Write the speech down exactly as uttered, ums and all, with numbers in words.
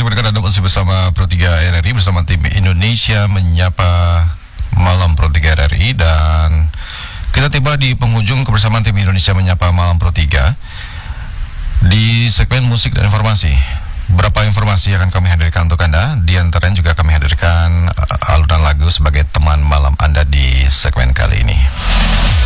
kasih mendengar Anda masih bersama Pro tiga R R I bersama tim Indonesia Menyapa Malam Pro tiga R R I, dan kita tiba di penghujung kebersamaan tim Indonesia Menyapa Malam Pro tiga di segmen musik dan informasi. Berapa informasi akan kami hadirkan untuk Anda. Di